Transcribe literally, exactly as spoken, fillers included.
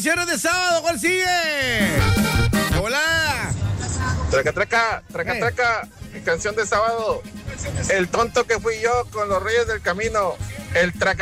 canciones de sábado, ¿cuál sigue? ¡Hola! Traca, traca, traca, Eh. traca. Mi canción de sábado. El tonto que fui yo con los Reyes del Camino. El traca.